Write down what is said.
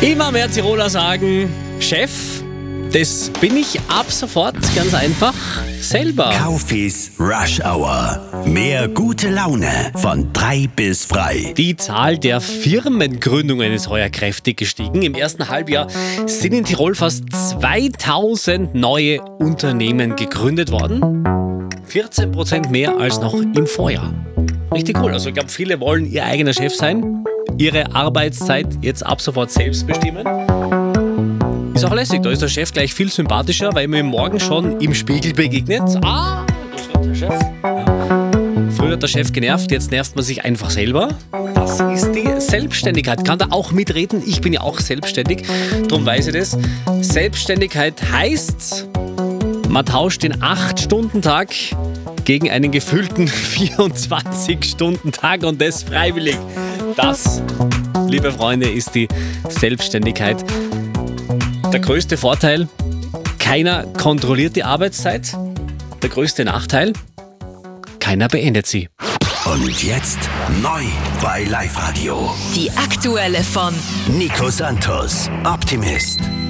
Immer mehr Tiroler sagen, Chef, das bin ich ab sofort ganz einfach selber. Kaufis Rush Hour. Mehr gute Laune von 3 bis frei. Die Zahl der Firmengründungen ist heuer kräftig gestiegen. Im ersten Halbjahr sind in Tirol fast 2000 neue Unternehmen gegründet worden. 14% mehr als noch im Vorjahr. Richtig cool. Also ich glaube, viele wollen ihr eigener Chef sein, ihre Arbeitszeit jetzt ab sofort selbst bestimmen. Ist auch lässig, da ist der Chef gleich viel sympathischer, weil man ihm morgen schon im Spiegel begegnet. Ah, das wird der Chef. Ja. Früher hat der Chef genervt, jetzt nervt man sich einfach selber. Das ist die Selbstständigkeit. Kann da auch mitreden? Ich bin ja auch selbstständig, darum weiß ich das. Selbstständigkeit heißt, man tauscht den 8-Stunden-Tag gegen einen gefüllten 24-Stunden-Tag und das freiwillig. Das, liebe Freunde, ist die Selbstständigkeit. Der größte Vorteil, keiner kontrolliert die Arbeitszeit. Der größte Nachteil, keiner beendet sie. Und jetzt neu bei Live Radio. Die aktuelle von Nico Santos, Optimist.